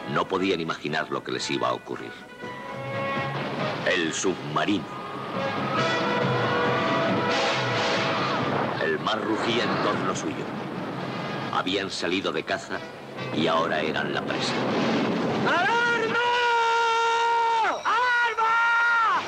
No podían imaginar lo que les iba a ocurrir. El submarino. El mar rugía en torno suyo. Habían salido de caza y ahora eran la presa. ¡Alarma! ¡Alarma!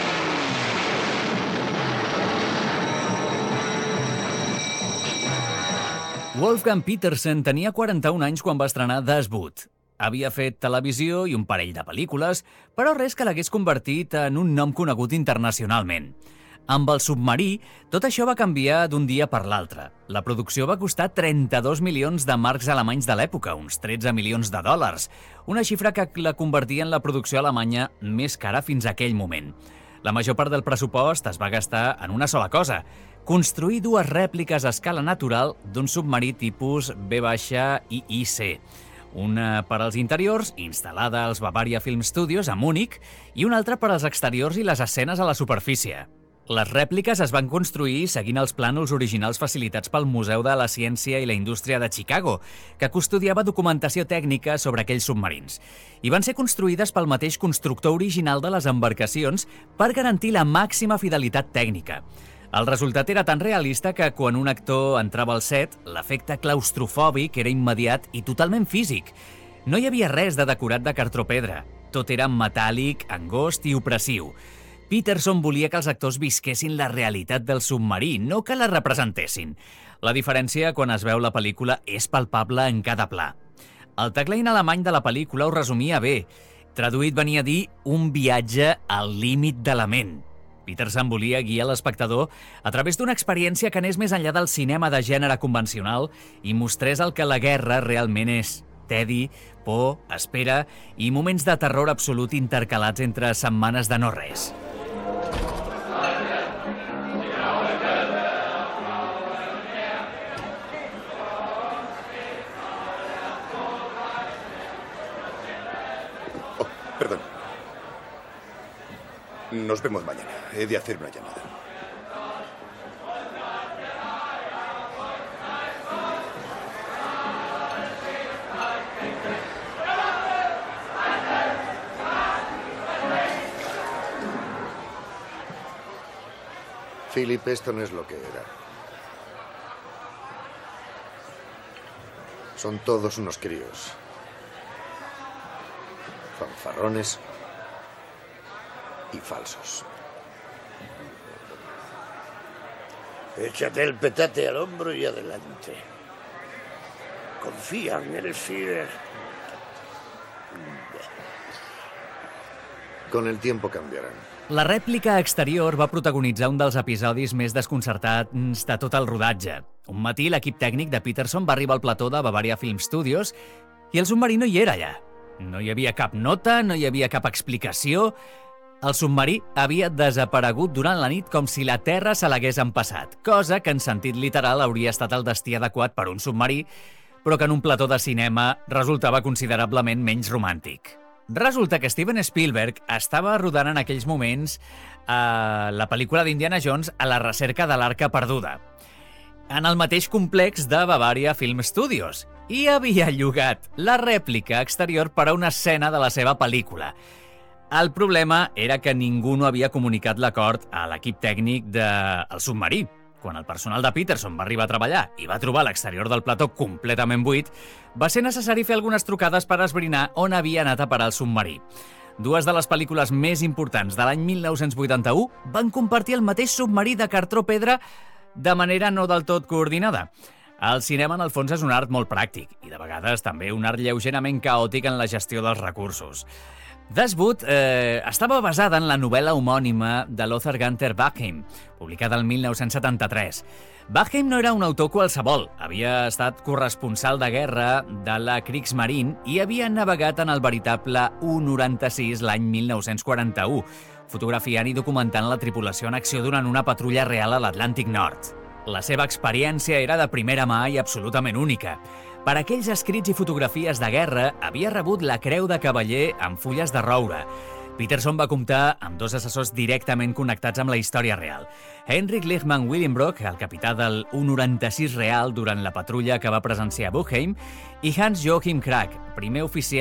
Wolfgang Petersen tenia 41 anys quan va estrenar Das Boot. Havia fet televisió i un parell de pel·lícules, però res que l'hagués convertit en un nom conegut internacionalment. Amb el submarí, tot això va canviar d'un dia per l'altre. La producció va costar 32 milions de marcs alemanys de l'època, uns 13 milions de dòlars, una xifra que la convertia en la producció alemanya més cara fins a aquell moment. La major part del pressupost es va gastar en una sola cosa: construir dues rèpliques a escala natural d'un submarí tipus B-IIC. Una per als interiors, instal·lada als Bavaria Film Studios a Múnich, i una altra per als exteriors i les escenes a la superfície. Les rèpliques es van construir seguint els plànols originals facilitats pel Museu de la Ciència i la Indústria de Chicago, que custodiava documentació tècnica sobre aquells submarins, i van ser construïdes pel mateix constructor original de les embarcacions per garantir la màxima fidelitat tècnica. El resultat era tan realista que quan un actor entrava al set, l'efecte claustrofòbic era immediat i totalment físic. No hi havia res de decorat de cartró pedra. Tot era metàl·lic, angost i opressiu. Peterson volia que els actors visquessin la realitat del submarí, no que la representessin. La diferència, quan es veu la pel·lícula, és palpable en cada pla. El tagline alemany de la pel·lícula ho resumia bé. Traduït venia a dir un viatge al límit de la ment. Peterson volia guiar l'espectador a través d'una experiència que anés més enllà del cinema de gènere convencional i mostrés el que la guerra realment és: tedi, por, espera i moments de terror absolut intercalats entre setmanes de no res. Perdón. Nos vemos mañana. He de hacer una llamada. Philip, esto no es lo que era. Son todos unos críos. Fanfarrones y falsos. Échate el petate al hombro y adelante. Confía en el Führer. Con el tiempo cambiarán. La rèplica exterior va protagonitzar un dels episodis més desconcertats de tot el rodatge. Un matí, l'equip tècnic de Peterson va arribar al plató de Bavaria Film Studios i el submarí no hi era allà. No hi havia cap nota, no hi havia cap explicació. El submarí havia desaparegut durant la nit com si la Terra se l'hagués empassat, cosa que en sentit literal hauria estat el destí adequat per un submarí, però que en un plató de cinema resultava considerablement menys romàntic. Resulta que Steven Spielberg estava rodant en aquells moments la pel·lícula d'Indiana Jones A la recerca de l'Arca perduda, en el mateix complex de Bavaria Film Studios, i havia llogat la rèplica exterior per a una escena de la seva pel·lícula. El problema era que ningú no havia comunicat l'acord a l'equip tècnic del submarí. Quan el personal de Peterson va arribar a treballar i va trobar l'exterior del plató completament buit, va ser necessari fer algunes trucades per esbrinar on havia anat a parar el submarí. Dues de les pel·lícules més importants de l'any 1981 van compartir el mateix submarí de cartró pedra de manera no del tot coordinada. El cinema, en el fons, és un art molt pràctic i, de vegades, també un art lleugerament caòtic en la gestió dels recursos. Das Boot estava basada en la novel·la homònima de Lothar Gunther Wackheim, publicada el 1973. Wackheim no era un autor qualsevol, havia estat corresponsal de guerra de la Kriegsmarine i havia navegat en el veritable U-96 l'any 1941, fotografiant i documentant la tripulació en acció durant una patrulla real a l'Atlàntic Nord. La seva experiència era de primera mà i absolutament única. Per aquells escrits i fotografies de guerra, havia rebut la Creu de Cavaller amb fulles de roure. Peterson va comptar amb dos assessors directament connectats amb la història real. Heinrich Lichtmann Willenbrock, el capità del U-96 real durant la patrulla que va presenciar a Buchheim, i Hans Joachim Krag, primer oficial